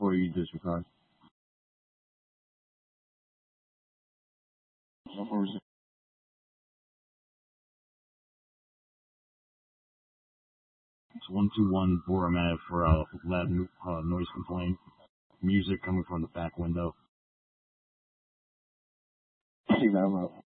before you disregard. What was it? 121 Boramat for loud noise complaint. Music coming from the back window. I think that wrote.